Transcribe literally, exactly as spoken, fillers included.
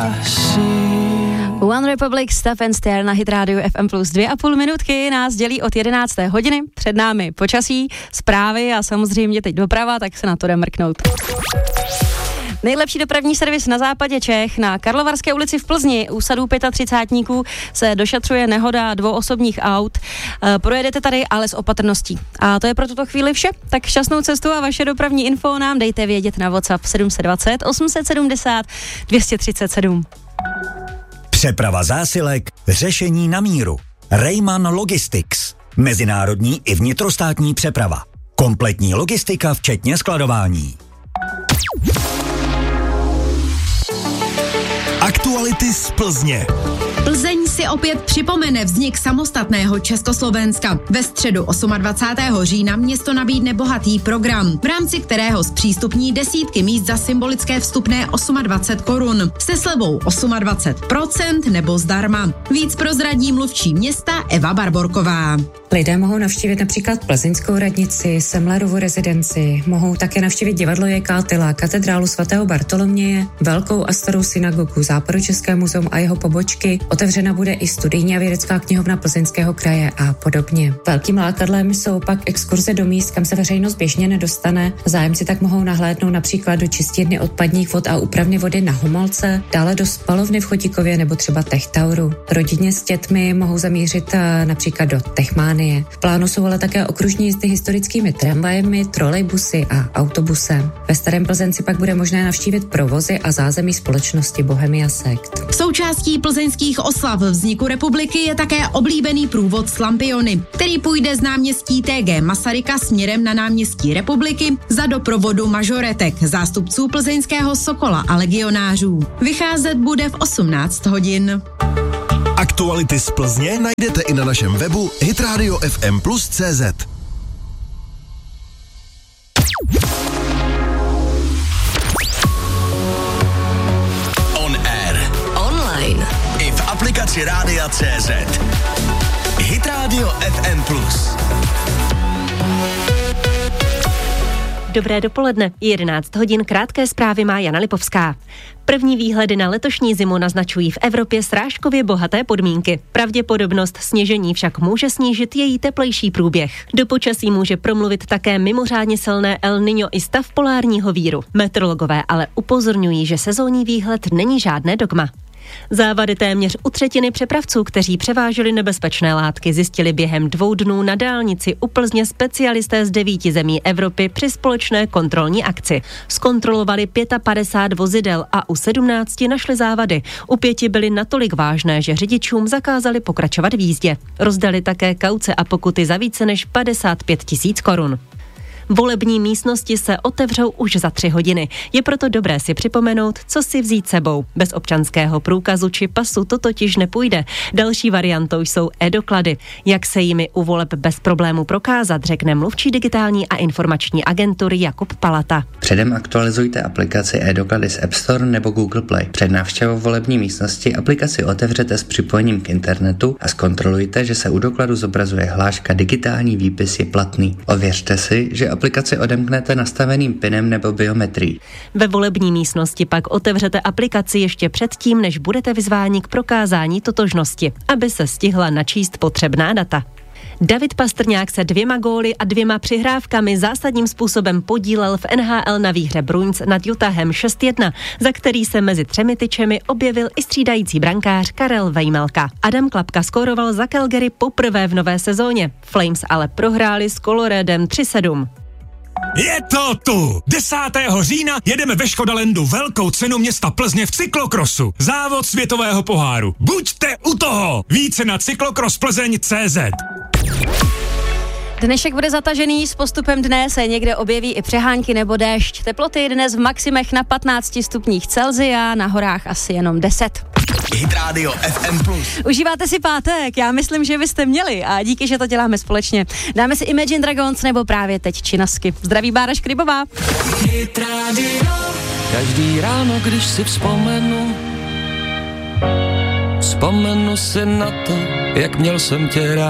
One Republic, Step and Stare na Hit Radio F M plus dvě a půl minutky nás dělí od jedenácté hodiny. Před námi počasí, zprávy a samozřejmě teď doprava, tak se na to jde mrknout. Nejlepší dopravní servis na západě Čech. Na Karlovarské ulici v Plzni u sadu třicátníků se došetřuje nehoda dvou osobních aut. E, projedete tady, ale s opatrností. A to je pro tuto chvíli vše. Tak šťastnou cestu a vaše dopravní info nám dejte vědět na WhatsApp sedm set dvacet osm set sedmdesát dvě stě třicet sedm. Přeprava zásilek, řešení na míru. Rejman Logistics. Mezinárodní i vnitrostátní přeprava. Kompletní logistika včetně skladování. Aktuality z Plzně. Plzeň si opět připomene vznik samostatného Československa. Ve středu dvacátého osmého října město nabídne bohatý program, v rámci kterého zpřístupní desítky míst za symbolické vstupné dvacet osm korun, se slevou dvacet osm procent nebo zdarma. Víc prozradí mluvčí města Eva Barborková. Lidé mohou navštívit například Plzeňskou radnici, Semlerovu rezidenci, mohou také navštívit divadlo J K Tyla, katedrálu svatého Bartoloměje, velkou a starou synagogu, Západočeské muzeum a jeho pobočky. Otevřena bude i studijní a vědecká knihovna Plzeňského kraje a podobně. Velkým lákadlem jsou pak exkurze do míst, kam se veřejnost běžně nedostane. Zájemci tak mohou nahlédnout například do čistírny odpadních vod a úpravny vody na Homolce, dále do spalovny v Chotíkově nebo třeba Techtauru. Rodině s dětmi mohou zamířit například do Techmánie. V plánu jsou ale také okružní jízdy historickými tramvajemi, trolejbusy a autobusem. Ve Starém Plzenci pak bude možné navštívit provozy a zázemí společnosti Bohemia Sekt. Součástí plzeňských oslav vzniku republiky je také oblíbený průvod s lampiony, který půjde z náměstí T G Masaryka směrem na náměstí Republiky za doprovodu mažoretek, zástupců plzeňského Sokola a legionářů. Vycházet bude v osmnáct hodin. Aktuality z Plzně najdete i na našem webu hitradio f m plus tečka cé zet. On air. Online. I v aplikaci Rádia tečka cé zet. Hit Radio F M plus. Dobré dopoledne, jedenáct hodin, krátké zprávy má Jana Lipovská. První výhledy na letošní zimu naznačují v Evropě srážkově bohaté podmínky. Pravděpodobnost sněžení však může snížit její teplejší průběh. Do počasí může promluvit také mimořádně silné El Niño i stav polárního víru. Meteorologové ale upozorňují, že sezónní výhled není žádné dogma. Závady téměř u třetiny přepravců, kteří převáželi nebezpečné látky, zjistili během dvou dnů na dálnici u Plzně specialisté z devíti zemí Evropy při společné kontrolní akci. Zkontrolovali padesát pět vozidel a u sedmnácti našli závady. U pěti byly natolik vážné, že řidičům zakázali pokračovat v jízdě. Rozdali také kauce a pokuty za více než padesát pět tisíc korun. Volební místnosti se otevřou už za tři hodiny. Je proto dobré si připomenout, co si vzít sebou. Bez občanského průkazu či pasu to totiž nepůjde. Další variantou jsou e-doklady. Jak se jimi u voleb bez problému prokázat, řekne mluvčí digitální a informační agentury Jakub Palata. Předem aktualizujte aplikaci e-doklady z App Store nebo Google Play. Před návštěvou volební místnosti aplikaci otevřete s připojením k internetu a zkontrolujte, že se u dokladu zobrazuje hláška digitální výpis je platný. Ověřte si, že aplikaci odemknete nastaveným pinem nebo biometrií. Ve volební místnosti pak otevřete aplikaci ještě předtím, než budete vyzváni k prokázání totožnosti, aby se stihla načíst potřebná data. David Pastrňák se dvěma góly a dvěma přihrávkami zásadním způsobem podílel v N H L na výhře Bruins nad Utahem šest jedna, za který se mezi třemi tyčemi objevil i střídající brankář Karel Vejmelka. Adam Klapka skóroval za Calgary poprvé v nové sezóně. Flames ale prohráli s Coloradem tři sedm. Je to tu! desátého října jedeme ve Škodalandu velkou cenu města Plzně v cyklokrosu. Závod světového poháru. Buďte u toho! Více na cyklokrossplzeň tečka cé zet. Dnešek bude zatažený, s postupem dne se někde objeví i přehánky nebo déšť. Teploty dnes v maximech na patnácti stupních Celsia, na horách asi jenom deset. Hit Radio F M plus. Užíváte si pátek? Já myslím, že byste měli a díky, že to děláme společně. Dáme si Imagine Dragons nebo právě teď Činasky. Zdraví Bára Škrybová. Hit Radio. Každý ráno, když si vzpomenu, vzpomenu si na to, jak měl jsem tě rád.